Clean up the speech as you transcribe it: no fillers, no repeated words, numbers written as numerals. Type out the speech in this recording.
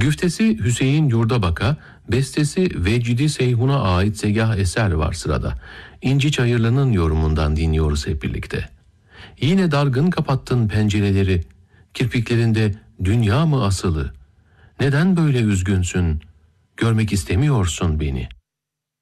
Güftesi Hüseyin Yurdabak'a, bestesi Vecdi Seyhun'a ait segah eser var sırada. İnci Çayırlı'nın yorumundan dinliyoruz hep birlikte. Yine dargın kapattın pencereleri, kirpiklerinde dünya mı asılı? Neden böyle üzgünsün, görmek istemiyorsun beni?